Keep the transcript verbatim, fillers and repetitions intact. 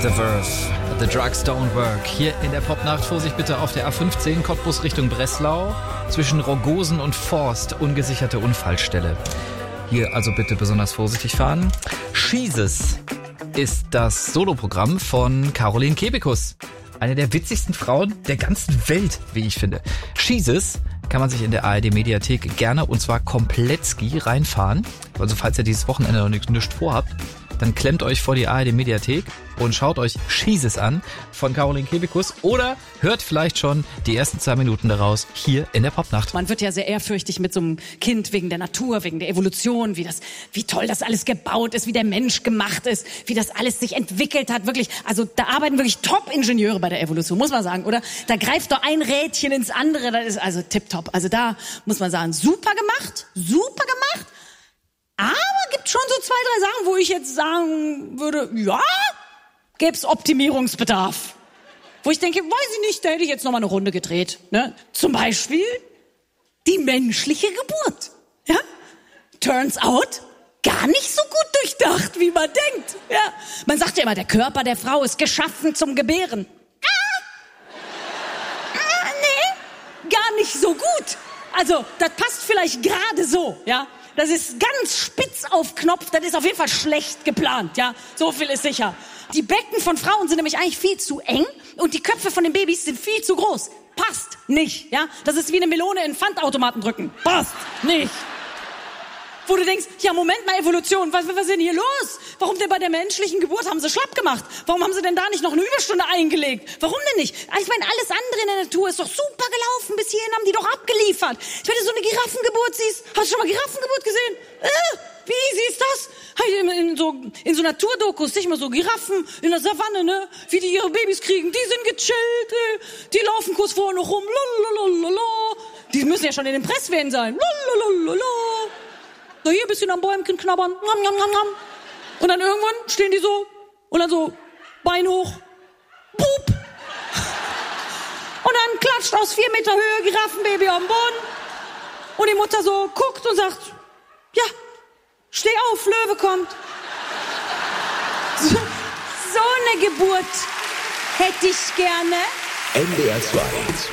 The Verve, The Drugs Don't Work. Hier in der Popnacht, Vorsicht bitte auf der A fünfzehn, Cottbus Richtung Breslau. Zwischen Rogosen und Forst, ungesicherte Unfallstelle. Hier also bitte besonders vorsichtig fahren. Jesus ist das Soloprogramm von Caroline Kebekus. Eine der witzigsten Frauen der ganzen Welt, wie ich finde. Jesus kann man sich in der A R D-Mediathek gerne, und zwar Komplettski, reinfahren. Also falls ihr dieses Wochenende noch nichts, nichts vorhabt, dann klemmt euch vor die A R D-Mediathek und schaut euch Jesus an von Caroline Kebekus oder hört vielleicht schon die ersten zwei Minuten daraus hier in der Popnacht. Man wird ja sehr ehrfürchtig mit so einem Kind wegen der Natur, wegen der Evolution, wie das, wie toll das alles gebaut ist, wie der Mensch gemacht ist, wie das alles sich entwickelt hat. Wirklich, also da arbeiten wirklich Top-Ingenieure bei der Evolution, muss man sagen, oder? Da greift doch ein Rädchen ins andere, das ist also tipptopp. Also da muss man sagen, super gemacht, super gemacht. Aber gibt schon so zwei, drei Sachen, wo ich jetzt sagen würde, ja, gäb's Optimierungsbedarf. Wo ich denke, weiß ich nicht, da hätte ich jetzt noch mal eine Runde gedreht. Ne? Zum Beispiel die menschliche Geburt. Ja? Turns out, gar nicht so gut durchdacht, wie man denkt. Ja? Man sagt ja immer, der Körper der Frau ist geschaffen zum Gebären. Ah, ah, nee, gar nicht so gut. Also, das passt vielleicht gerade so, ja. Das ist ganz spitz auf Knopf, das ist auf jeden Fall schlecht geplant, ja. So viel ist sicher. Die Becken von Frauen sind nämlich eigentlich viel zu eng und die Köpfe von den Babys sind viel zu groß. Passt nicht, ja. Das ist wie eine Melone in Pfandautomaten drücken. Passt nicht. Wo du denkst, ja, Moment mal, Evolution, was, was ist denn hier los? Warum denn bei der menschlichen Geburt haben sie schlapp gemacht? Warum haben sie denn da nicht noch eine Überstunde eingelegt? Warum denn nicht? Ich meine, alles andere in der Natur ist doch super gelaufen. Bis hierhin haben die doch abgeliefert. Wenn du so eine Giraffengeburt siehst, hast du schon mal Giraffengeburt gesehen? Äh, wie easy ist das? In, in so, in so Naturdokus sehe ich mal so Giraffen in der Savanne, ne? Wie die ihre Babys kriegen. Die sind gechillt, äh, die laufen kurz vorher noch rum. Lalalala. Die müssen ja schon in den Presswehen sein. Lalalala. So hier ein bisschen am Bäumchen knabbern. Nom, nom, nom, nom. Und dann irgendwann stehen die so und dann so Bein hoch. Pup. Und dann klatscht aus vier Meter Höhe Giraffenbaby am Boden. Und die Mutter so guckt und sagt, ja, steh auf, Löwe kommt. So, so eine Geburt hätte ich gerne. N D R zwei.